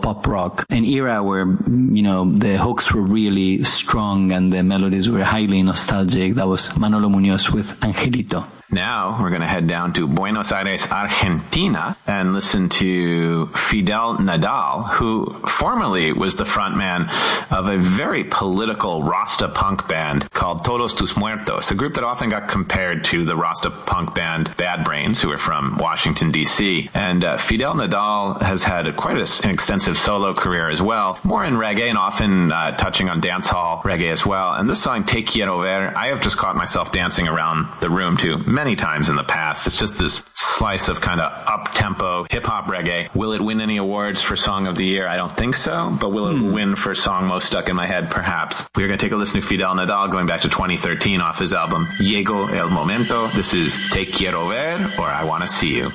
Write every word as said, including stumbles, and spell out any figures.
pop rock, an era where, you know, the hooks were really strong and the melodies were highly nostalgic. That was Manolo Muñoz with Angelito. Now we're going to head down to Buenos Aires, Argentina, and listen to Fidel Nadal, who formerly was the frontman of a very political Rasta punk band called Todos Tus Muertos, a group that often got compared to the Rasta punk band Bad Brains, who are from Washington, D C. And uh, Fidel Nadal has had a, quite a, an extensive solo career as well, more in reggae and often uh, touching on dancehall reggae as well. And this song, Te Quiero Ver, I have just caught myself dancing around the room to many times in the past. It's just this slice of kind of up-tempo hip-hop reggae. Will it win any awards for Song of the Year? I don't think so, but will it hmm. win for Song Most Stuck in My Head? Perhaps. We're going to take a listen to Fidel Nadal going back to twenty thirteen off his album Llegó el Momento. This is Te Quiero Ver, or I Want to See You.